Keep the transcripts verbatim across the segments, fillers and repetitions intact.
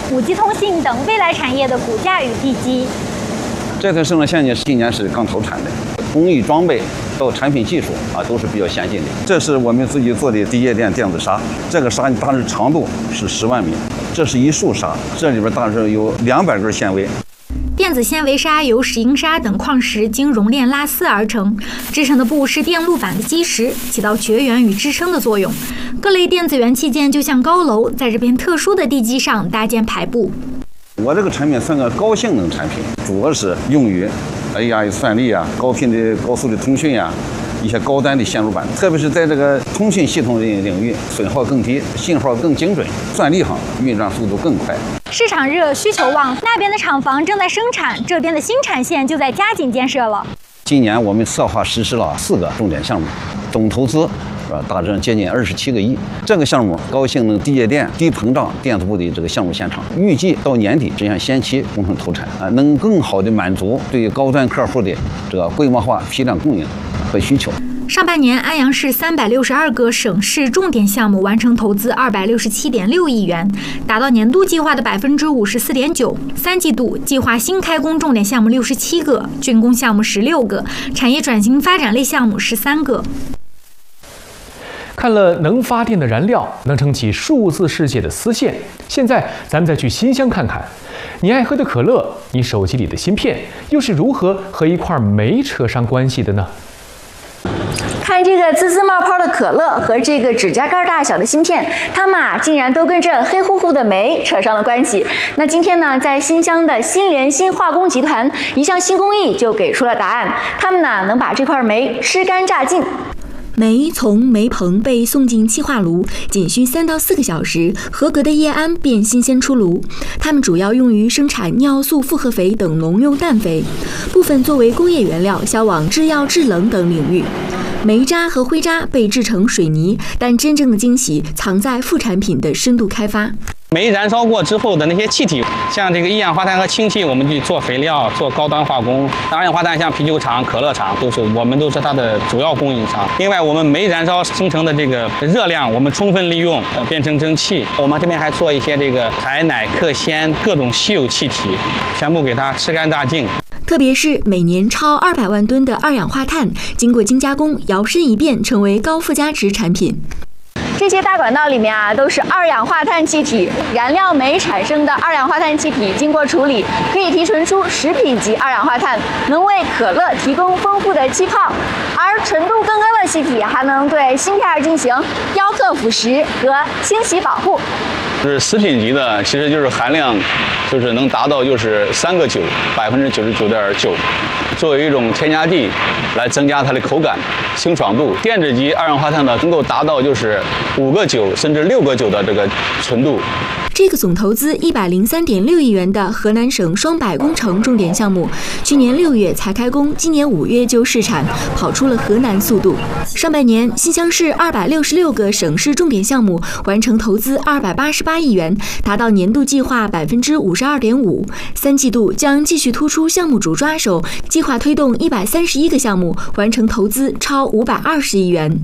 五 G 通信等未来产业的骨架与地基。 这台生产线呢，今年是刚投产的，工艺装备到产品技术啊都是比较先进的。这是我们自己做的低液电电子纱，这个纱大致长度是十万米，这是一束纱，这里边大致有两百根纤维。 电子纤维纱由石英砂等矿石经熔炼拉丝而成，制成的布是电路板的基石，起到绝缘与支撑的作用。各类电子元器件就像高楼，在这片特殊的地基上搭建排布。 我这个产品算个高性能产品，主要是用于 A I 算力啊、高频的高速的通讯啊。一些高端的线路板，特别是在这个通讯系统领域，损耗更低，信号更精准，算力好，运转速度更快。 市场热，需求旺，那边的厂房正在生产，这边的新产线就在加紧建设了。 今年我们策划实施了四个重点项目，总投资呃大致接近二十七个亿。这个项目高性能低液电、低膨胀电子布的这个项目现场，预计到年底这项先期工程投产啊，能更好的满足对高端客户的这个规模化批量供应和需求。 上半年，安阳市三百六十二个省市重点项目完成投资二百六十七点六亿元，达到年度计划的百分之五十四点九。三季度计划新开工重点项目六十七个，竣工项目十六个，产业转型发展类项目十三个。 看了能发电的燃料，能撑起数字世界的丝线，现在咱们再去新乡看看，你爱喝的可乐，你手机里的芯片，又是如何和一块煤扯上关系的呢？ 看这个滋滋冒泡的可乐和这个指甲盖大小的芯片，它们啊竟然都跟这黑乎乎的煤扯上了关系。那今天呢，在新乡的新联新化工集团一项新工艺就给出了答案，他们呢能把这块煤吃干榨净。 煤从煤棚被送进气化炉，仅需三到四个小时，合格的液氨便新鲜出炉。它们主要用于生产尿素复合肥等农用氮肥，部分作为工业原料销往制药、制冷等领域。煤渣和灰渣被制成水泥，但真正的惊喜藏在副产品的深度开发。 煤燃烧过之后的那些气体，像这个一氧化碳和氢气，我们去做肥料、做高端化工。二氧化碳像啤酒厂、可乐厂，都是我们都是它的主要供应商。另外，我们煤燃烧生成的这个热量，我们充分利用，呃，变成蒸汽。我们这边还做一些这个海氖、氪氙各种稀有气体，全部给它吃干榨净。 特别是每年超二百万吨的二氧化碳，经过精加工，摇身一变成为高附加值产品。 这些大管道里面啊，都是二氧化碳气体，燃料煤产生的二氧化碳气体经过处理，可以提纯出食品级二氧化碳，能为可乐提供丰富的气泡。而纯度更高的气体还能对芯片进行雕刻腐蚀和清洗保护。 就是食品级的，其实就是含量，就是能达到就是三个九，百分之九十九点九，作为一种添加剂，来增加它的口感、清爽度。电子级二氧化碳呢，能够达到就是五个九甚至六个九的这个纯度。 这个总投资一百零三点六亿元的河南省双百工程重点项目，去年六月才开工，今年五月就试产，跑出了河南速度。上半年，新乡市二百六十六个省市重点项目完成投资二百八十八亿元，达到年度计划百分之五十二点五。三季度将继续突出项目主抓手，计划推动一百三十一个项目完成投资超五百二十亿元。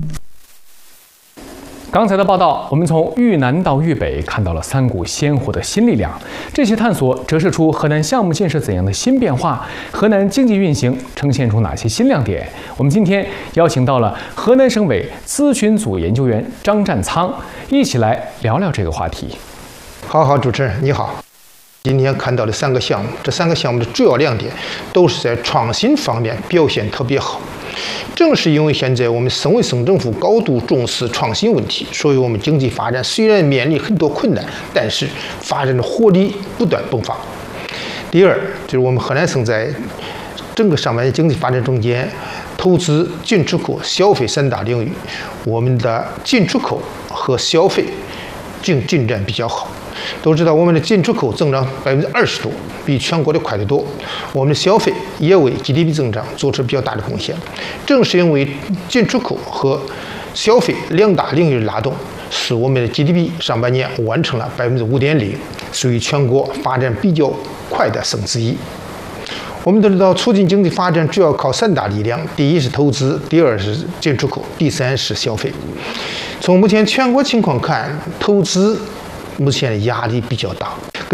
刚才的报道，我们从豫南到豫北看到了三股鲜活的新力量。这些探索折射出河南项目建设怎样的新变化，河南经济运行呈现出哪些新亮点。我们今天邀请到了河南省委咨询组研究员张占仓，一起来聊聊这个话题。 好好，主持人你好。今天看到的三个项目，这三个项目的主要亮点都是在创新方面表现特别好。正是因为现在我们省委省政府高度重视创新问题，所以我们经济发展虽然面临很多困难，但是发展的活力不断迸发。第二，就是我们河南省在整个上半年经济发展中间，投资、进出口、消费三大领域，我们的进出口和消费进进展比较好。都知道我们的进出口增长百分之二十多，比全国的快得多。我们的消费也为 G D P 增长做出比较大的贡献。正是因为进出口和消费两大领域的拉动，使我们的 G D P 上半年完成了百分之五点零，属于全国发展比较快的省之一。我们都知道，促进经济发展主要靠三大力量：第一是投资，第二是进出口，第三是消费。从目前全国情况看，投资目前的压力比较大，